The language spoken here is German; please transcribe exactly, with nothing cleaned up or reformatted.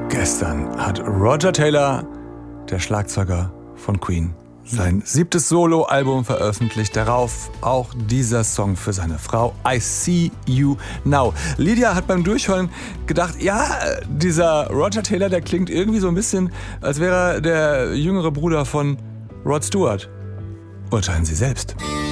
Gestern hat Roger Taylor, der Schlagzeuger von Queen, sein siebtes Soloalbum veröffentlicht. Darauf auch dieser Song für seine Frau, I See You Now. Lydia hat beim Durchhören gedacht, ja, dieser Roger Taylor, der klingt irgendwie so ein bisschen, als wäre er der jüngere Bruder von Rod Stewart. Urteilen Sie selbst.